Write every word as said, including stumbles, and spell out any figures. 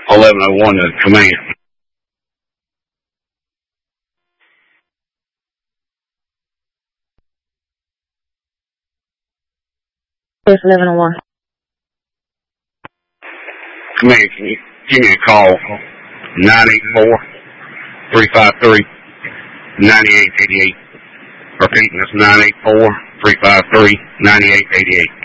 eleven oh one to command. It's eleven oh one. Command, can you give me a call? nine eight four, three five three, nine eight eight eight. Repeating, that's nine eight four, three five three, nine eight eight eight.